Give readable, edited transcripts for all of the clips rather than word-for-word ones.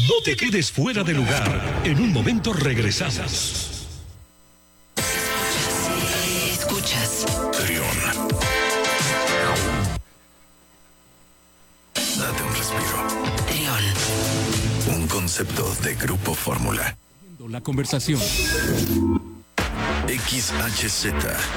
No te quedes fuera de lugar. En un momento regresamos. Escuchas. Trión. Date un respiro. Trión. Un concepto de Grupo Fórmula. La conversación. XHZ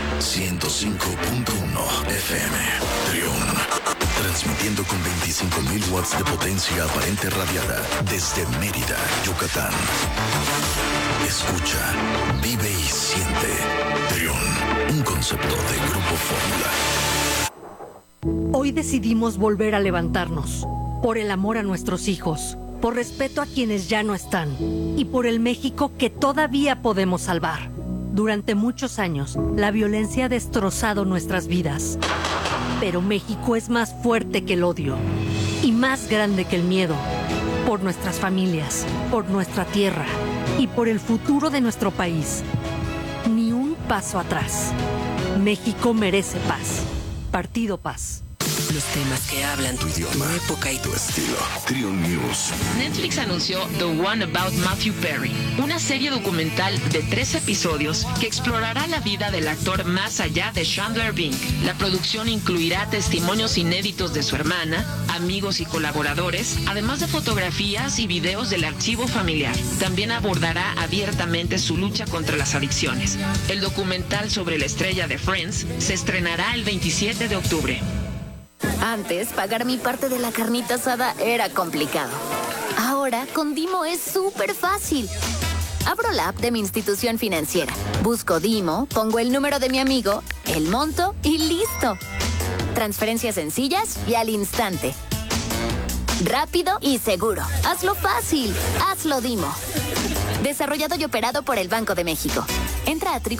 105.1 FM. Trión. Transmitiendo con 25.000 watts de potencia aparente radiada desde Mérida, Yucatán. Escucha, vive y siente. Trión, un concepto de Grupo Fórmula. Hoy decidimos volver a levantarnos. Por el amor a nuestros hijos, por respeto a quienes ya no están y por el México que todavía podemos salvar. Durante muchos años, la violencia ha destrozado nuestras vidas. Pero México es más fuerte que el odio y más grande que el miedo. Por nuestras familias, por nuestra tierra y por el futuro de nuestro país. Ni un paso atrás. México merece paz. Partido Paz. Los temas que hablan Tu idioma, tu época y tu estilo. Trión News. Netflix anunció The One About Matthew Perry, una serie documental de 3 episodios que explorará la vida del actor más allá de Chandler Bing. La producción incluirá testimonios inéditos de su hermana, amigos y colaboradores, además de fotografías y videos del archivo familiar. También abordará abiertamente su lucha contra las adicciones. El documental sobre la estrella de Friends se estrenará el 27 de octubre. Antes, pagar mi parte de la carnita asada era complicado. Ahora, con Dimo es súper fácil. Abro la app de mi institución financiera, busco Dimo, pongo el número de mi amigo, el monto y listo. Transferencias sencillas y al instante. Rápido y seguro. Hazlo fácil. Hazlo Dimo. Desarrollado y operado por el Banco de México. Entra a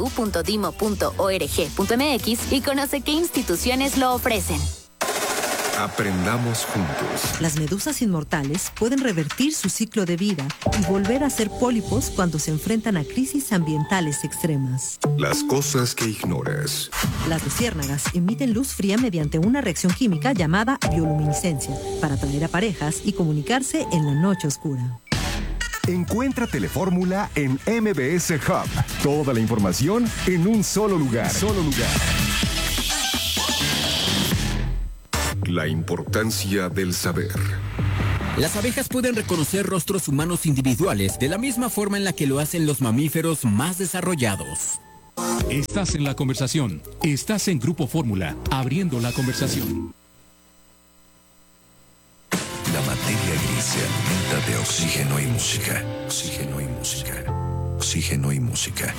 www.dimo.org.mx y conoce qué instituciones lo ofrecen. Aprendamos juntos. Las medusas inmortales pueden revertir su ciclo de vida y volver a ser pólipos cuando se enfrentan a crisis ambientales extremas. Las cosas que ignoras. Las luciérnagas emiten luz fría mediante una reacción química llamada bioluminiscencia para atraer a parejas y comunicarse en la noche oscura. Encuentra Telefórmula en MBS Hub. Toda la información en un solo lugar. La importancia del saber. Las abejas pueden reconocer rostros humanos individuales de la misma forma en la que lo hacen los mamíferos más desarrollados. Estás en la conversación. Estás en Grupo Fórmula, abriendo la conversación. La materia gris se alimenta de oxígeno y música. Oxígeno y música. Oxígeno y música.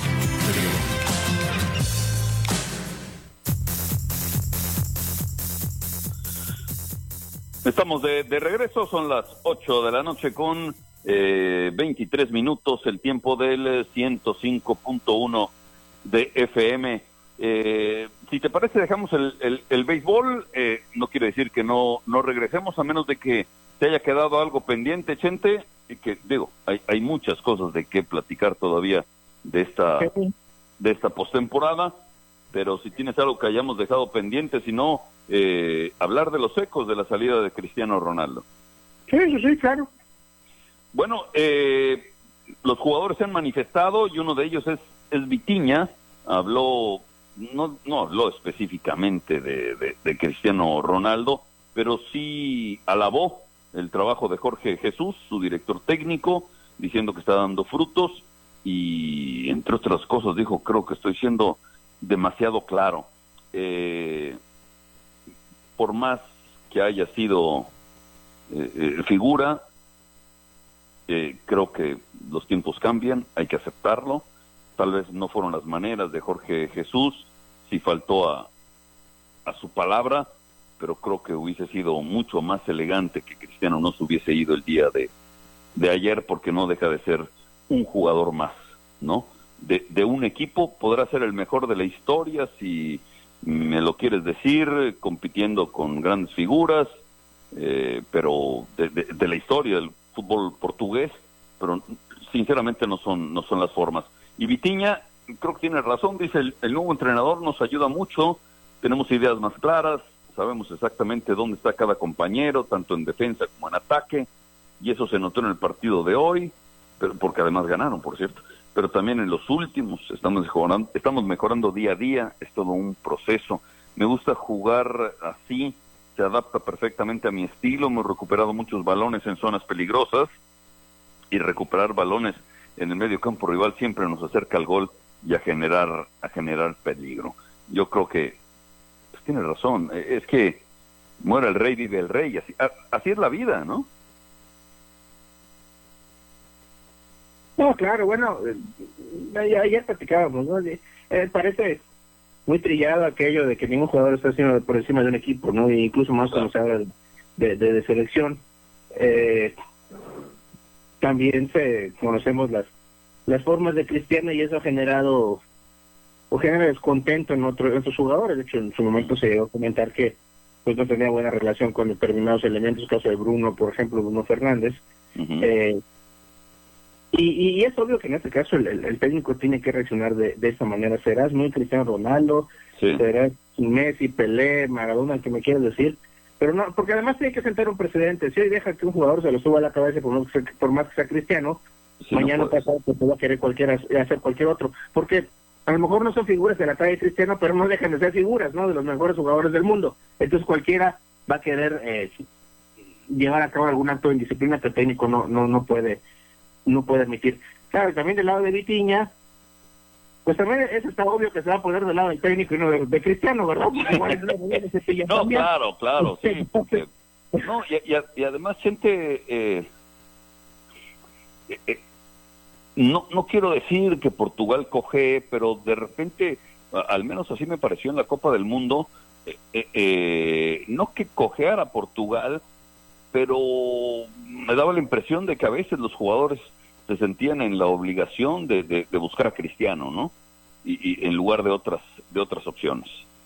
Estamos de regreso, son las 8 de la noche con 23 minutos, el tiempo del 105.1 de FM. Si te parece, dejamos el béisbol. No quiere decir que no regresemos, a menos de que te haya quedado algo pendiente, Chente, y que digo, hay muchas cosas de qué platicar todavía de esta postemporada, pero si tienes algo que hayamos dejado pendiente, si no, hablar de los ecos de la salida de Cristiano Ronaldo. Sí, claro. Bueno, los jugadores se han manifestado y uno de ellos es Vitinha. Habló, no habló específicamente de Cristiano Ronaldo, pero sí alabó el trabajo de Jorge Jesús, su director técnico, diciendo que está dando frutos y, entre otras cosas, dijo, creo que estoy siendo demasiado claro. Por más que haya sido figura, creo que los tiempos cambian, hay que aceptarlo. Tal vez no fueron las maneras de Jorge Jesús, sí faltó a su palabra, pero creo que hubiese sido mucho más elegante que Cristiano no se hubiese ido el día de ayer, porque no deja de ser un jugador más, ¿no? De un equipo podrá ser el mejor de la historia, si me lo quieres decir, compitiendo con grandes figuras, pero de la historia del fútbol portugués, pero sinceramente no son las formas. Y Vitinha, creo que tiene razón, dice el nuevo entrenador nos ayuda mucho, tenemos ideas más claras, sabemos exactamente dónde está cada compañero, tanto en defensa como en ataque. y eso se notó en el partido de hoy, pero porque además ganaron, por cierto, pero también en los últimos estamos mejorando día a día, es todo un proceso. Me gusta jugar así, se adapta perfectamente a mi estilo, hemos recuperado muchos balones en zonas peligrosas, y recuperar balones en el medio campo rival siempre nos acerca al gol y a generar peligro. Yo creo que pues, tiene razón, es que muere el rey, vive el rey, así es la vida, ¿no? No, claro, bueno, ya platicábamos, ¿no? Parece muy trillado aquello de que ningún jugador está haciendo por encima de un equipo, ¿no? E incluso más cuando se habla de selección. También conocemos las formas de Cristiano y eso ha generado o genera descontento en otros jugadores. De hecho, en su momento se llegó a comentar que pues no tenía buena relación con determinados elementos, caso de Bruno, por ejemplo, Bruno Fernández. Uh-huh. Y es obvio que en este caso el técnico tiene que reaccionar de esta manera. Serás muy Cristiano Ronaldo, sí, serás Messi, Pelé, Maradona, el que me quieras decir, pero no, porque además tiene que sentar un precedente. Si hoy deja que un jugador se lo suba a la cabeza por más que sea Cristiano, sí, mañana pasado pues va a querer hacer cualquier otro, porque a lo mejor no son figuras de la talla de Cristiano, pero no dejan de ser figuras, ¿no? De los mejores jugadores del mundo. Entonces cualquiera va a querer llevar a cabo algún acto de indisciplina que el técnico no puede admitir. Claro, y también del lado de Vitinha, pues también eso está obvio que se va a poner del lado del técnico y no de Cristiano, ¿verdad? No, claro, sí. Porque, no, y además, gente, no quiero decir que Portugal coge, pero de repente, al menos así me pareció en la Copa del Mundo, no que cojeara Portugal, pero me daba la impresión de que a veces los jugadores se sentían en la obligación de buscar a Cristiano, ¿no? Y en lugar de otras opciones.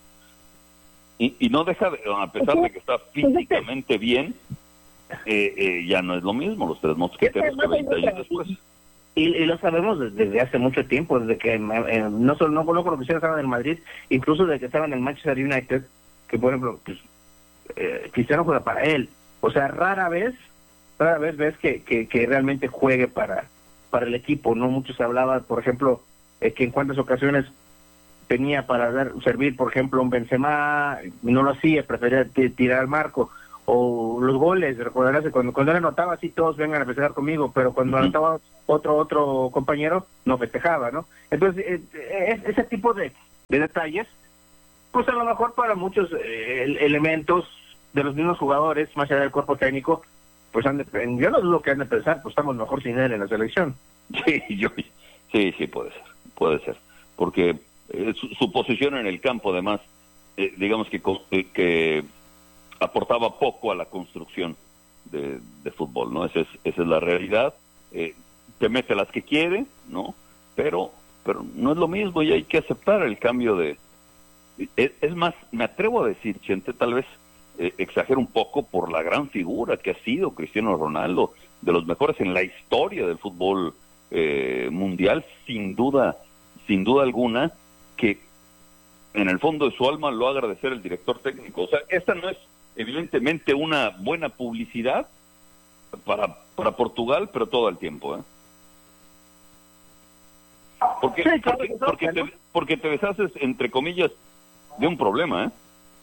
Y no deja a pesar de que está físicamente bien, ya no es lo mismo los tres mosqueteros que 20 años después. Y lo sabemos desde hace mucho tiempo, desde que no solo cuando Cristiano estaba en el Madrid, incluso desde que estaba en el Manchester United, que por ejemplo, pues, Cristiano juega para él. O sea, rara vez ves que realmente juegue para el equipo, ¿no? Muchos hablaban, por ejemplo, que en cuántas ocasiones tenía para servir, por ejemplo, un Benzema, no lo hacía, prefería tirar al marco, o los goles, recordarás, cuando él anotaba, así todos vengan a festejar conmigo, pero cuando anotaba otro compañero, no festejaba, ¿no? Entonces, ese tipo de detalles, pues a lo mejor para muchos elementos de los mismos jugadores, más allá del cuerpo técnico, pues yo no dudo que han de pensar, pues estamos mejor sin él en la selección. Sí, puede ser, porque su posición en el campo, además, digamos que aportaba poco a la construcción de fútbol, ¿no? Esa es la realidad. Te mete las que quiere, ¿no? Pero no es lo mismo y hay que aceptar el cambio es más, me atrevo a decir, Chente, tal vez exagero un poco por la gran figura que ha sido Cristiano Ronaldo, de los mejores en la historia del fútbol mundial, sin duda alguna, que en el fondo de su alma lo va a agradecer el director técnico. O sea, esta no es evidentemente una buena publicidad para Portugal, pero todo el tiempo, ¿eh? Porque te deshaces, entre comillas, de un problema, ¿eh?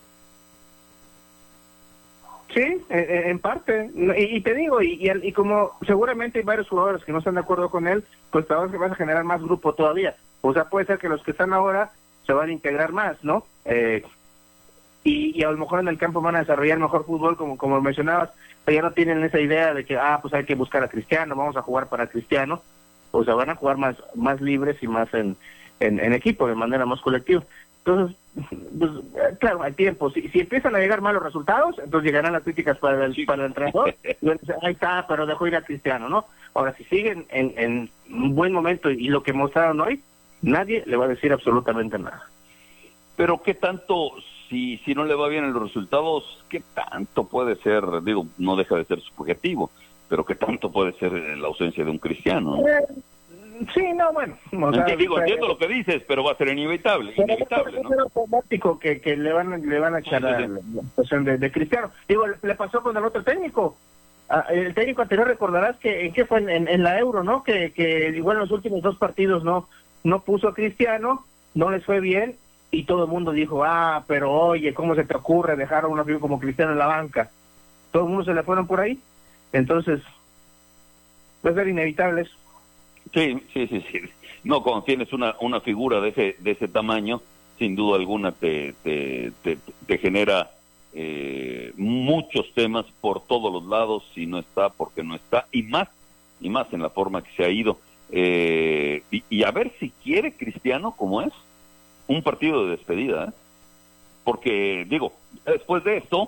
Sí, en parte, y te digo, y como seguramente hay varios jugadores que no están de acuerdo con él, pues te vas a generar más grupo todavía. O sea, puede ser que los que están ahora se van a integrar más, ¿no? Y a lo mejor en el campo van a desarrollar mejor fútbol, como mencionabas, pero ya no tienen esa idea de que, pues hay que buscar a Cristiano, vamos a jugar para Cristiano. O sea, van a jugar más libres y más en equipo, de manera más colectiva. Entonces, pues, claro, hay tiempo. Si empiezan a llegar malos resultados, entonces llegarán las críticas para el entrenador. Ahí está, pero dejó ir a Cristiano, ¿no? Ahora, si siguen en un buen momento y lo que mostraron hoy, nadie le va a decir absolutamente nada. Pero ¿qué tanto, si no le va bien en los resultados, qué tanto puede ser, digo, no deja de ser subjetivo, pero qué tanto puede ser la ausencia de un Cristiano, ¿no? Sí, no, bueno. Entiendo lo que dices, pero va a ser inevitable, ¿no? Es automático que le van a echar la presión de Cristiano. Digo, le pasó con el otro técnico. el técnico anterior, recordarás que en qué fue en la Euro, ¿no? Que igual en los últimos 2 partidos no puso a Cristiano, no les fue bien, y todo el mundo dijo, pero oye, ¿cómo se te ocurre dejar a un amigo como Cristiano en la banca? Todo el mundo se le fueron por ahí, entonces va a ser inevitable eso. Sí. No, cuando tienes una figura de ese tamaño, sin duda alguna te genera muchos temas por todos los lados, si no está, porque no está, y más en la forma que se ha ido. Y a ver si quiere Cristiano, como es, un partido de despedida, ¿eh? Porque, digo, después de esto,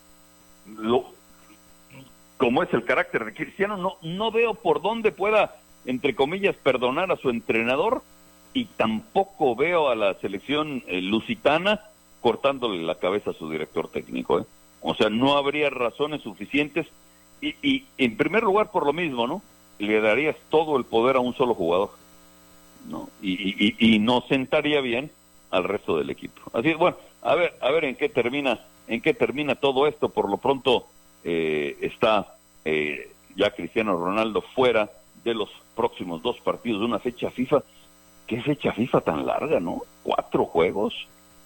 como es el carácter de Cristiano, no veo por dónde pueda, entre comillas, perdonar a su entrenador, y tampoco veo a la selección lusitana cortándole la cabeza a su director técnico, ¿eh? O sea, no habría razones suficientes, y en primer lugar por lo mismo, ¿no? Le darías todo el poder a un solo jugador, ¿no? Y no sentaría bien al resto del equipo. Así es, bueno, a ver en qué termina todo esto. Por lo pronto está ya Cristiano Ronaldo fuera de los próximos 2 partidos de una fecha FIFA. ¿Qué fecha FIFA tan larga, no? 4 juegos.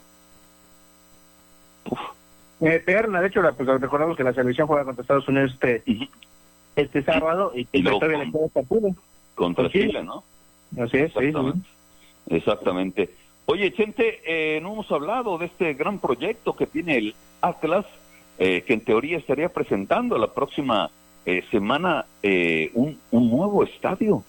Eterna, de hecho, recordamos que la selección juega contra Estados Unidos este sábado, y todavía le queda partido contra Chile, ¿no? Así es, exactamente. Oye, Chente, no hemos hablado de este gran proyecto que tiene el Atlas, que en teoría estaría presentando la próxima semana un nuevo estadio.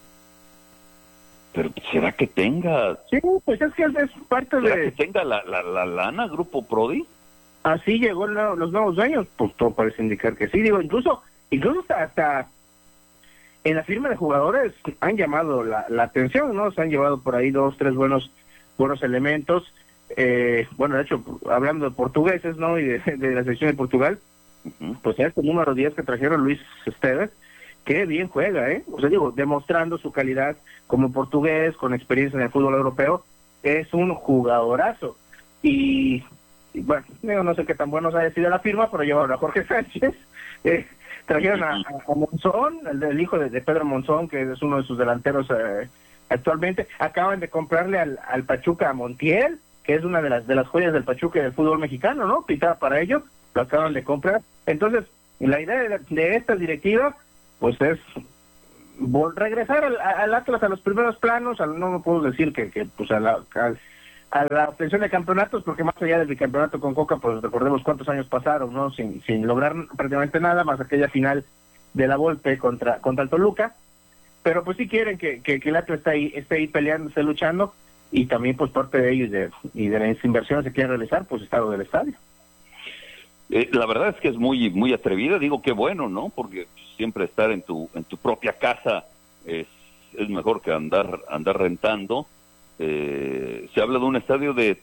Pero ¿será que tenga? Sí, pues es que es parte ¿será que tenga la lana, Grupo Prodi? Así llegó los nuevos dueños, pues todo parece indicar que sí. Digo, incluso hasta en la firma de jugadores han llamado la atención, ¿no? Se han llevado por ahí 2, 3 buenos elementos. Bueno, de hecho, hablando de portugueses, ¿no? Y de la selección de Portugal, pues este número 10 que trajeron, Luis Esteves, que bien juega, ¿eh? O sea, digo, demostrando su calidad como portugués, con experiencia en el fútbol europeo, es un jugadorazo. Y bueno, no sé qué tan bueno haya sido la firma, pero llevaron a Jorge Sánchez, trajeron a Monzón, el hijo de Pedro Monzón, que es uno de sus delanteros actualmente. Acaban de comprarle al Pachuca a Montiel, que es una de las joyas del Pachuca y del fútbol mexicano, ¿no? Pintada para ello, lo acaban de comprar. Entonces, la idea de esta directiva, pues es regresar al Atlas a los primeros planos. No me puedo decir que pues a la obtención de campeonatos, porque más allá del bicampeonato con Coca, pues recordemos cuántos años pasaron, ¿no? Sin lograr prácticamente nada, más aquella final de la Volpe contra el Toluca. Pero pues sí quieren que el Atlas esté ahí peleando, esté luchando, y también pues parte de ellos y de las inversiones que quieren realizar, pues estado del estadio. La verdad es que es muy atrevida, digo, qué bueno, ¿no? Porque siempre estar en tu propia casa es mejor que andar rentando. Se habla de un estadio de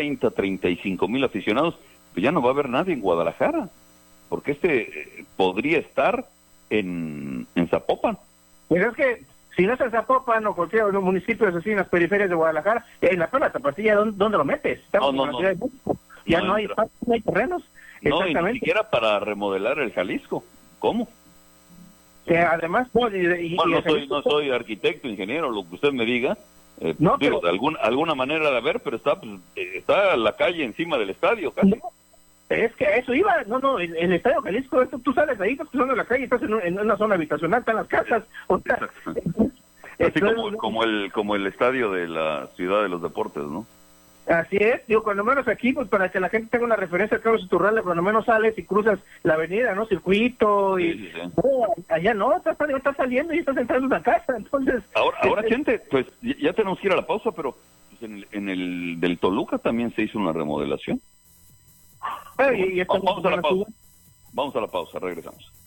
35 mil aficionados, pues ya no va a haber nadie en Guadalajara, porque podría estar en Zapopan. Pues es que si no es en Zapopan o cualquier otro municipio así en las periferias de Guadalajara, en la zona Tapatilla, ¿dónde lo metes? Estamos en la Ciudad de México. Ya no hay espacio, no hay terrenos. No, y ni siquiera para remodelar el Jalisco. ¿Cómo? Además, no soy arquitecto, ingeniero, lo que usted me diga. No, digo, de alguna manera de haber, pero está la calle encima del estadio, casi. No, es que eso iba, el estadio Jalisco, tú sales de ahí, estás cruzando la calle, estás en una zona habitacional, están las casas, o sea, así como el estadio de la Ciudad de los Deportes, ¿no? Así es, digo, cuando menos aquí, pues para que la gente tenga una referencia, Carlos Iturralde, cuando menos sales y cruzas la avenida, ¿no? Circuito, y allá no, estás saliendo y estás entrando en la casa, entonces... Ahora gente, pues ya tenemos que ir a la pausa, pero pues, en el del Toluca también se hizo una remodelación. Vamos a la pausa, regresamos.